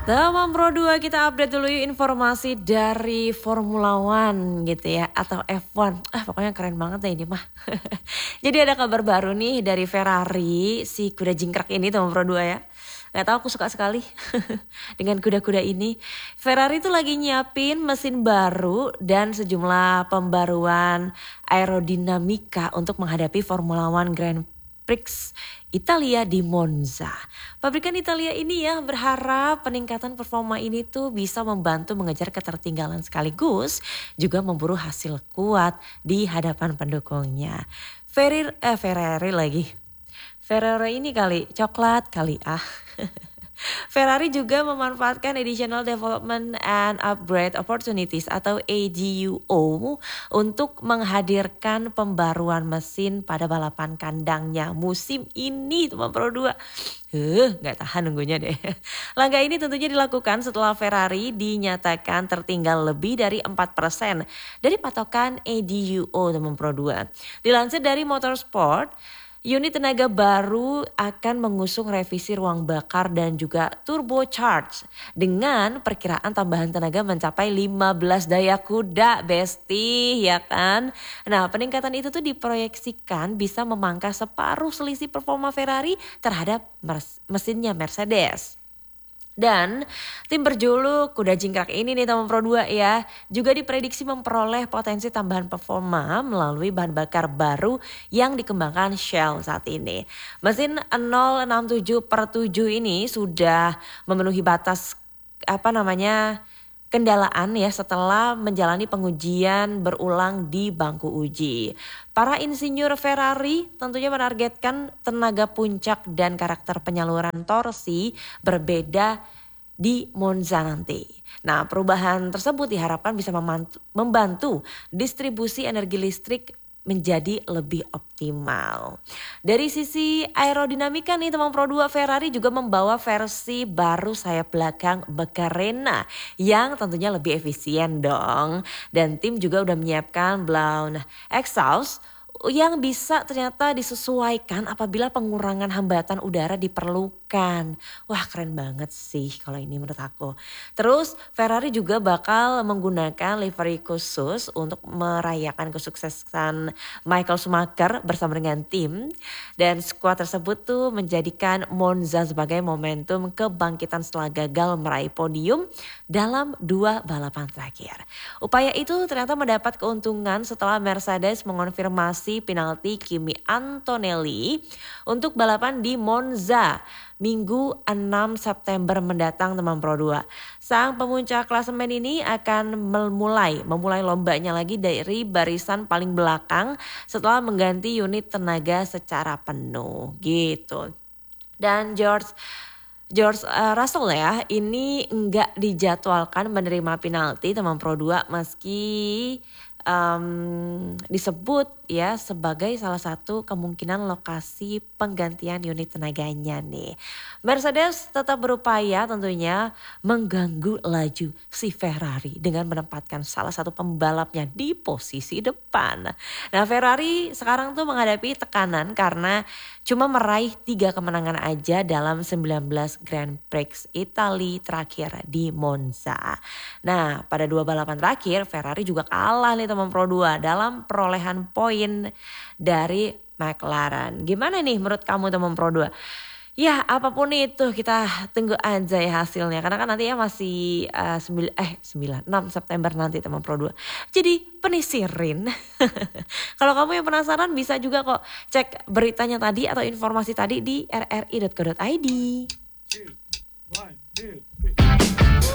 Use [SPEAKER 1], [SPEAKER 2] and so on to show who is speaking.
[SPEAKER 1] Teman Pro 2 kita update dulu yuk informasi dari Formula One gitu ya atau F1. Pokoknya keren banget deh ini mah. Jadi ada kabar baru nih dari Ferrari, si kuda jingkrak ini teman Pro 2 ya. Gak tahu aku suka sekali dengan kuda-kuda ini. Ferrari tuh lagi nyiapin mesin baru dan sejumlah pembaruan aerodinamika untuk menghadapi Formula One Grand Prix Italia di Monza. Pabrikan Italia ini ya berharap peningkatan performa ini tuh bisa membantu mengejar ketertinggalan sekaligus juga memburu hasil kuat di hadapan pendukungnya. Ferrari lagi. Ferrari ini kali, coklat kali Ferrari juga memanfaatkan Additional Development and Upgrade Opportunities atau ADUO untuk menghadirkan pembaruan mesin pada balapan kandangnya musim ini teman Pro 2. Gak tahan nunggunya deh. Langkah ini tentunya dilakukan setelah Ferrari dinyatakan tertinggal lebih dari 4% dari patokan ADUO teman Pro 2. Dilansir dari Motorsport, unit tenaga baru akan mengusung revisi ruang bakar dan juga turbocharge dengan perkiraan tambahan tenaga mencapai 15 daya kuda, besti ya kan. Nah, peningkatan itu tuh diproyeksikan bisa memangkas separuh selisih performa Ferrari terhadap mesinnya Mercedes. Dan tim berjuluk kuda jingkrak ini nih teman Pro 2 ya juga diprediksi memperoleh potensi tambahan performa melalui bahan bakar baru yang dikembangkan Shell saat ini. Mesin 067/7 ini sudah memenuhi batas kendalaan ya setelah menjalani pengujian berulang di bangku uji. Para insinyur Ferrari tentunya menargetkan tenaga puncak dan karakter penyaluran torsi berbeda di Monza nanti. Nah, perubahan tersebut diharapkan bisa membantu distribusi energi listrik menjadi lebih optimal. Dari sisi aerodinamika nih teman Pro 2, Ferrari juga membawa versi baru sayap belakang Beccarena yang tentunya lebih efisien dong. Dan tim juga udah menyiapkan blown exhaust yang bisa ternyata disesuaikan apabila pengurangan hambatan udara diperlukan. Wah, keren banget sih kalau ini menurut aku. Terus Ferrari juga bakal menggunakan livery khusus untuk merayakan kesuksesan Michael Schumacher bersama dengan tim. Dan skuad tersebut tuh menjadikan Monza sebagai momentum kebangkitan setelah gagal meraih podium dalam 2 balapan terakhir. Upaya itu ternyata mendapat keuntungan setelah Mercedes mengonfirmasi penalti Kimi Antonelli untuk balapan di Monza Minggu 6 September mendatang teman Pro 2. Sang pemuncak klasemen ini akan memulai lombanya lagi dari barisan paling belakang setelah mengganti unit tenaga secara penuh gitu. Dan George Russell ya ini enggak dijadwalkan menerima penalti teman Pro 2 meski disebut ya sebagai salah satu kemungkinan lokasi penggantian unit tenaganya nih. Mercedes tetap berupaya tentunya mengganggu laju si Ferrari dengan menempatkan salah satu pembalapnya di posisi depan. Nah, Ferrari sekarang tuh menghadapi tekanan karena cuma meraih 3 kemenangan aja dalam 19 Grand Prix Italia terakhir di Monza. Nah, pada 2 balapan terakhir Ferrari juga kalah nih teman Pro 2 dalam perolehan poin dari McLaren. Gimana nih menurut kamu teman Pro 2? Ya, apapun itu kita tunggu aja ya hasilnya. Karena kan nanti ya masih 6 September nanti teman Pro 2. Jadi penisirin. Kalau kamu yang penasaran bisa juga kok cek beritanya tadi atau informasi tadi di rri.co.id.